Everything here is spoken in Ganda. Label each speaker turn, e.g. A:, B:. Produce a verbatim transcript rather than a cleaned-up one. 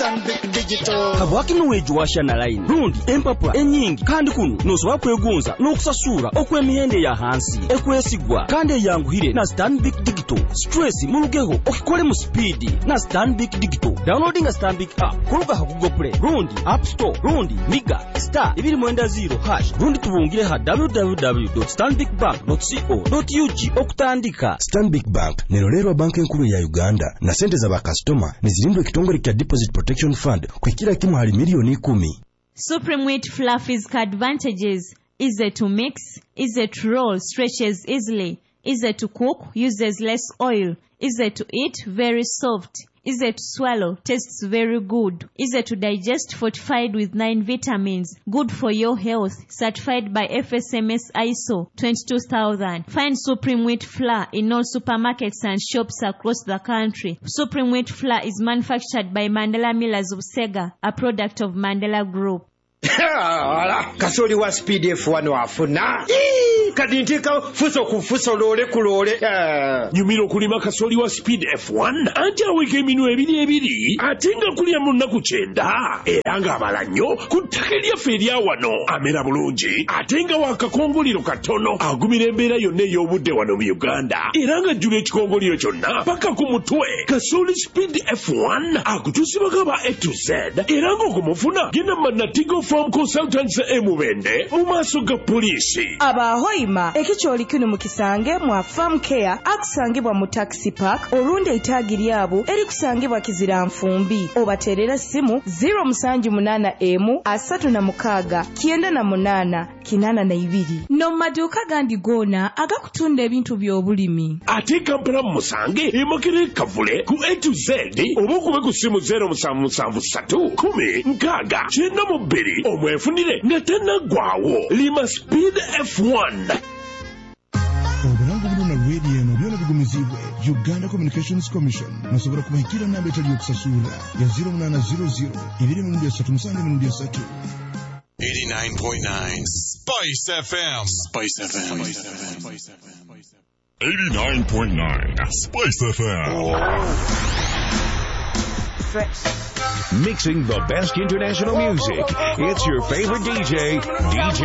A: Stanbic Digital.
B: Kabwaki nuweju washana line. Rundi empapula enyingi kandi kuno nosobola kwegonza n'okusasula okw'emihende ya hansi ekwesigwa kandi eyanguhire na Stanbic Digital. Stress mulugeho okikole mu speed na Stanbic Digital. Downloading a Stanbic app kuluga ha Google Play, Rundi App Store, Rundi Miga star ibiri mwenda zero hash. Rundi tubungire ha w w w dot stanbic bank dot co dot u g okutandika.
C: Stanbic Bank nerolero banki enkulu ya Uganda na sente za bakastoma nizilindwe kitongole kya Deposit Protection Fund kwa kila kimu hali milioni kumi.
D: Supreme Wheat Flour Fizz advantages: easy to mix, easy to roll, stretches easily, easy to cook, uses less oil, easy to eat, very soft, easy to swallow, tastes very good, easy to digest, fortified with nine vitamins, good for your health, certified by F S M S I S O twenty-two thousand. Find Supreme Wheat Flour in all supermarkets and shops across the country. Supreme Wheat Flour is manufactured by Mandela Millers of Sega, a product of Mandela Group.
A: Kasoli wa Speed F one wafuna kadintika fuso kufuso lole kulole
E: nyumiro kulima kasoli wa Speed F one anja weke minu ebiri ebiri atenga kulya munaku chenda eranga abalanyo kutakeli aferia wano amera bulungi atenga wakakongoliro katono agumira embeera yonna ey'obudde wano mu Uganda eranga jjula ekikongoliro kyonna paka ku mutwe. Kasoli Speed F one akutusibaka ba A to Z eranga okumufuna genda manatigo Farm Consultants emubende mu maaso ga poliisi.
F: Abahoima ekikyoli kino mu Kisange mwa Farm Care akusangibwa mu Taxi Park olunde itaagi lyabo erikusangibwa Kizira Nfumbi. Obaterera simu zero musanju munana emu asatu na mukaaga kyenda na munana kinana na ibiri. No maduka gandi gona agakutunda ebintu by'obulimi.
E: Ate Kampala Musange emakere kavule ku A to Z obukube ku simu zero musanvu musanvu ssatu kumi nkaaga kyenda mu bbiri omwefunire nga tennagwawo. Lima Speed F one.
G: Obulango buno na radio eno byona bigumizibwe Uganda Communications Commission nasobola kubahikira namba etali yokusasula ya zero munana zero zero ibiri mu ndia satu musange mu ndia satu.
H: eighty-nine point nine Spice F M. Spice F M.
I: eighty-nine point nine Spice F M.
J: Mixing the best international music. It's your favorite D J, D J